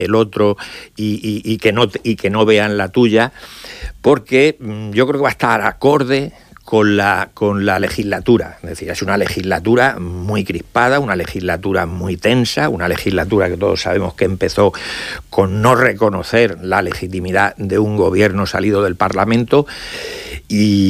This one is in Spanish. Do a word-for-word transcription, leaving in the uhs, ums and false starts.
el otro y, y, y, que no, y que no vean la tuya, porque yo creo que va a estar acorde con la, con la legislatura. Es decir, es una legislatura muy crispada, una legislatura muy tensa, una legislatura que todos sabemos que empezó con no reconocer la legitimidad de un gobierno salido del Parlamento y